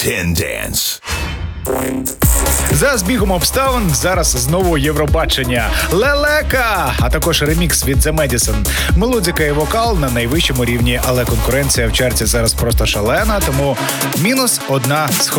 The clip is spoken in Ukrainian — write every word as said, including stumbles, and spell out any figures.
Ten Dance. За збігом обставин зараз знову Євробачення. Лелека! А також ремікс від The Madison. Мелодика і вокал на найвищому рівні, але конкуренція в чарті зараз просто шалена, тому мінус одна сходинка.